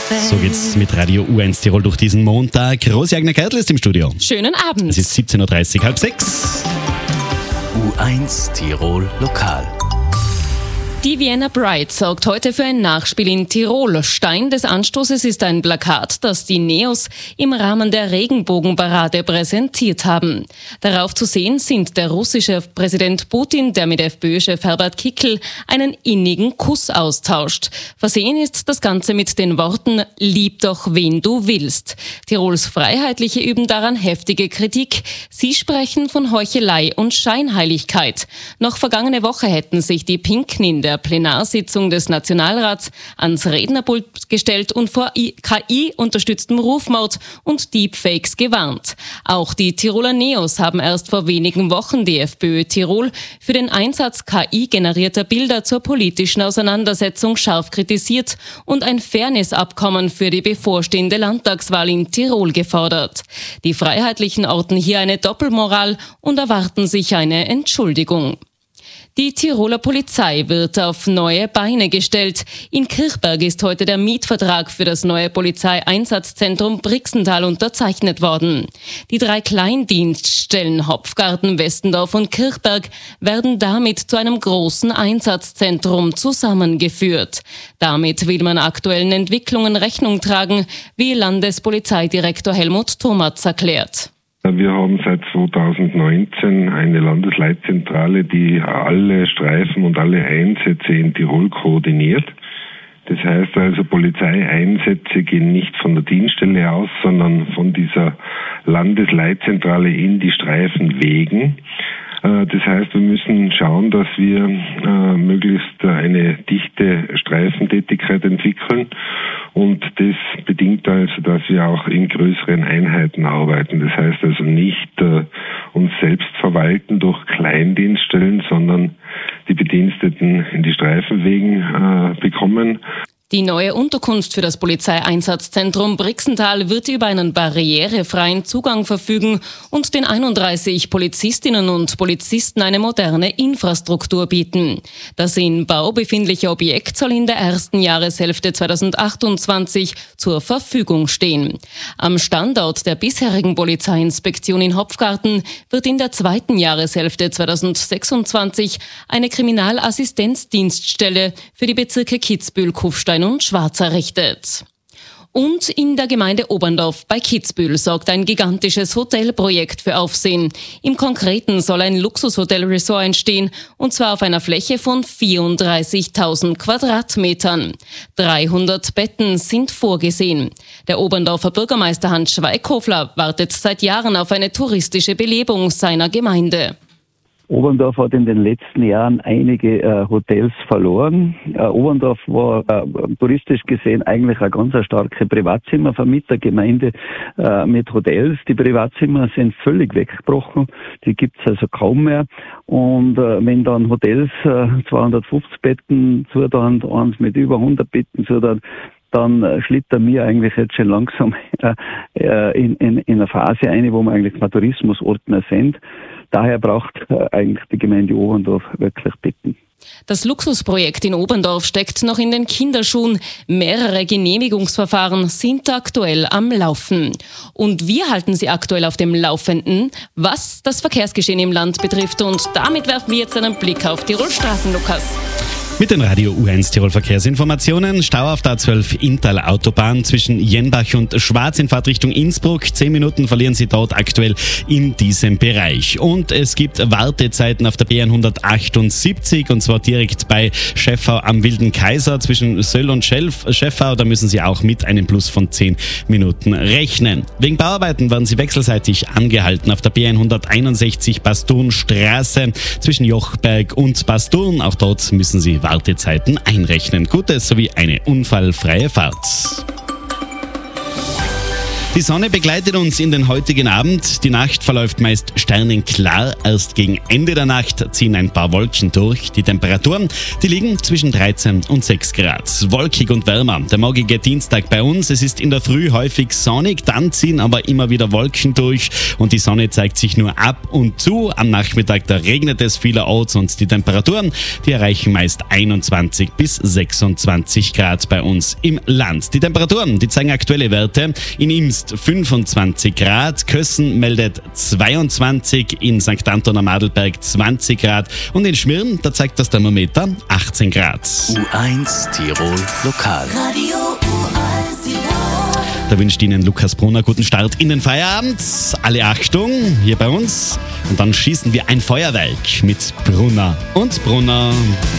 So geht's mit Radio U1 Tirol durch diesen Montag. Rosi Agner-Keitl ist im Studio. Schönen Abend. Es ist 17.30 Uhr, halb 6. U1 Tirol Lokal. Die Vienna Pride sorgt heute für ein Nachspiel in Tirol. Stein des Anstoßes ist ein Plakat, das die Neos im Rahmen der Regenbogenparade präsentiert haben. Darauf zu sehen sind der russische Präsident Putin, der mit FPÖ-Chef Herbert Kickl einen innigen Kuss austauscht. Versehen ist das Ganze mit den Worten "Lieb doch, wen du willst". Tirols Freiheitliche üben daran heftige Kritik. Sie sprechen von Heuchelei und Scheinheiligkeit. Noch vergangene Woche hätten sich die Pinken in der Plenarsitzung des Nationalrats ans Rednerpult gestellt und vor KI-unterstütztem Rufmord und Deepfakes gewarnt. Auch die Tiroler Neos haben erst vor wenigen Wochen die FPÖ Tirol für den Einsatz KI-generierter Bilder zur politischen Auseinandersetzung scharf kritisiert und ein Fairness-Abkommen für die bevorstehende Landtagswahl in Tirol gefordert. Die Freiheitlichen orten hier eine Doppelmoral und erwarten sich eine Entschuldigung. Die Tiroler Polizei wird auf neue Beine gestellt. In Kirchberg ist heute der Mietvertrag für das neue Polizeieinsatzzentrum Brixental unterzeichnet worden. Die 3 Kleindienststellen Hopfgarten, Westendorf und Kirchberg werden damit zu einem großen Einsatzzentrum zusammengeführt. Damit will man aktuellen Entwicklungen Rechnung tragen, wie Landespolizeidirektor Helmut Thomatz erklärt. Wir haben seit 2019 eine Landesleitzentrale, die alle Streifen und alle Einsätze in Tirol koordiniert. Das heißt also, Polizeieinsätze gehen nicht von der Dienststelle aus, sondern von dieser Landesleitzentrale in die Streifenwegen. Das heißt, wir müssen schauen, dass wir möglichst eine dichte Streifentätigkeit entwickeln, und das bedingt also, dass wir auch in größeren Einheiten arbeiten. Das heißt also nicht uns selbst verwalten durch Kleindienststellen, sondern die Bediensteten in die Streifenwegen bekommen. Die neue Unterkunft für das Polizeieinsatzzentrum Brixental wird über einen barrierefreien Zugang verfügen und den 31 Polizistinnen und Polizisten eine moderne Infrastruktur bieten. Das in Bau befindliche Objekt soll in der ersten Jahreshälfte 2028 zur Verfügung stehen. Am Standort der bisherigen Polizeiinspektion in Hopfgarten wird in der zweiten Jahreshälfte 2026 eine Kriminalassistenzdienststelle für die Bezirke Kitzbühel, Kufstein und Schwaz errichtet. Und in der Gemeinde Oberndorf bei Kitzbühel sorgt ein gigantisches Hotelprojekt für Aufsehen. Im Konkreten soll ein Luxushotel-Resort entstehen, und zwar auf einer Fläche von 34.000 Quadratmetern. 300 Betten sind vorgesehen. Der Oberndorfer Bürgermeister Hans Schweighöfler wartet seit Jahren auf eine touristische Belebung seiner Gemeinde. Oberndorf hat in den letzten Jahren einige Hotels verloren. Oberndorf war touristisch gesehen eigentlich eine ganz starke Privatzimmervermietergemeinde mit Hotels. Die Privatzimmer sind völlig weggebrochen, die gibt's also kaum mehr. Und wenn dann Hotels 250 Betten zutan, eins mit über 100 Betten zutan, dann schlittern wir eigentlich jetzt schon langsam in eine Phase ein, wo wir eigentlich mal Tourismusordner sind. Daher braucht eigentlich die Gemeinde Oberndorf wirklich Betten. Das Luxusprojekt in Oberndorf steckt noch in den Kinderschuhen. Mehrere Genehmigungsverfahren sind aktuell am Laufen. Und wir halten Sie aktuell auf dem Laufenden, was das Verkehrsgeschehen im Land betrifft. Und damit werfen wir jetzt einen Blick auf Tirol Straßen, Lukas. Mit den Radio U1 Tirol Verkehrsinformationen. Stau auf der A12 Inntal Autobahn zwischen Jenbach und Schwaz in Fahrtrichtung Innsbruck. 10 Minuten verlieren Sie dort aktuell in diesem Bereich. Und es gibt Wartezeiten auf der B178, und zwar direkt bei Schäffau am Wilden Kaiser zwischen Söll und Schäffau. Da müssen Sie auch mit einem Plus von 10 Minuten rechnen. Wegen Bauarbeiten werden Sie wechselseitig angehalten auf der B161 Basturnstraße zwischen Jochberg und Basturn. Auch dort müssen Sie Wartezeiten einrechnen. Gutes sowie eine unfallfreie Fahrt. Die Sonne begleitet uns in den heutigen Abend. Die Nacht verläuft meist sternenklar. Erst gegen Ende der Nacht ziehen ein paar Wolken durch. Die Temperaturen, die liegen zwischen 13 und 6 Grad. Wolkig und wärmer. Der morgige Dienstag bei uns. Es ist in der Früh häufig sonnig, dann ziehen aber immer wieder Wolken durch und die Sonne zeigt sich nur ab und zu. Am Nachmittag, da regnet es vielerorts und die Temperaturen, die erreichen meist 21 bis 26 Grad bei uns im Land. Die Temperaturen, die zeigen aktuelle Werte. In Imst 25 Grad, Kössen meldet 22, in St. Anton am Adelberg 20 Grad und in Schmirn, da zeigt das Thermometer 18 Grad. U1 Tirol Lokal. Radio U1 Tirol. Da wünscht Ihnen Lukas Brunner guten Start in den Feierabend. Alle Achtung, hier bei uns. Und dann schießen wir ein Feuerwerk mit Brunner und Brunner.